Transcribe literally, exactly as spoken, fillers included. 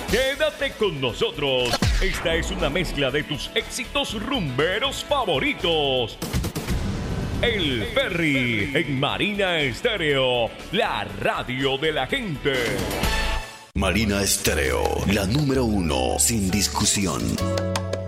Quédate con nosotros. Esta es una mezcla de tus éxitos rumberos favoritos. El Ferry en Marina Estéreo, la radio de la gente. Marina Estéreo, la número uno, sin discusión.